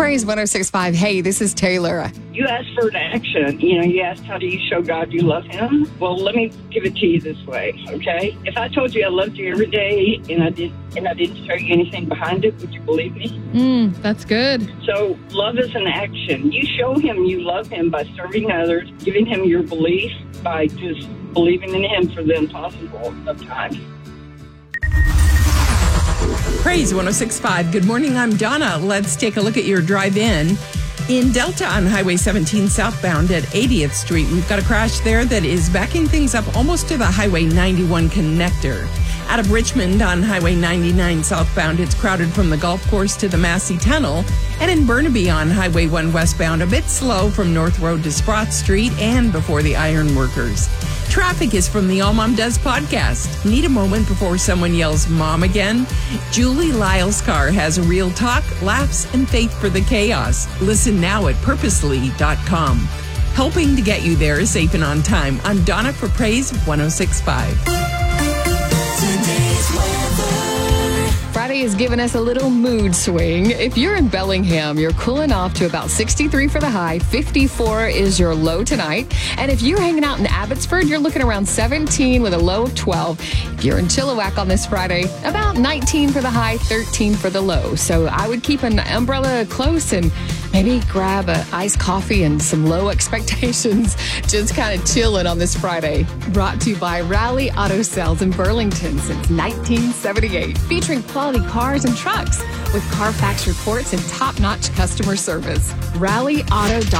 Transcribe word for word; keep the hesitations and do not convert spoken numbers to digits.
Praise one oh six point five. Hey, this is Taylor. You asked for an action. You know, you asked, how do you show God you love him? Well, let me give it to you this way, okay? If I told you I loved you every day and I did, and I didn't show you anything behind it, would you believe me? Mm, that's good. So love is an action. You show him you love him by serving others, giving him your belief, by just believing in him for the impossible sometimes. Praise one oh six point five. Good morning, I'm Donna. Let's take a look at your drive-in. In Delta on Highway seventeen southbound at eightieth Street, we've got a crash there that is backing things up almost to the Highway ninety-one connector. Out of Richmond on Highway ninety-nine southbound, it's crowded from the golf course to the Massey Tunnel. And in Burnaby on Highway one westbound, a bit slow from North Road to Sprott Street and before the Iron Workers. Traffic is from the All Mom Does podcast. Need a moment before someone yells mom again? Julie Lyle's car has real talk, laughs, and faith for the chaos. Listen now at purposely dot com. Helping to get you there safe and on time. I'm Donna for Praise one oh six point five. Friday has given us a little mood swing. If you're in Bellingham, you're cooling off to about sixty-three for the high, fifty-four is your low tonight. And if you're hanging out in Abbotsford, you're looking around seventeen with a low of twelve. If you're in Chilliwack on this Friday, about nineteen for the high, thirteen for the low. So I would keep an umbrella close and maybe grab an iced coffee and some low expectations. Just kind of chilling on this Friday. Brought to you by Rally Auto Sales in Burlington since nineteen seventy-eight. Featuring quality cars and trucks with Carfax reports and top-notch customer service. rally auto dot com.